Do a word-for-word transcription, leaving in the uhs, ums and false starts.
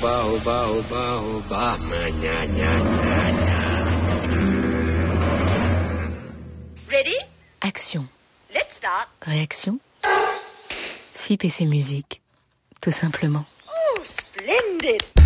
oba, oba, oba, oba, ma, gna, gna, gna, gna. Ready? Action. Let's start. Réaction. F I P et ses musiques. Tout simplement. Oh, splendid.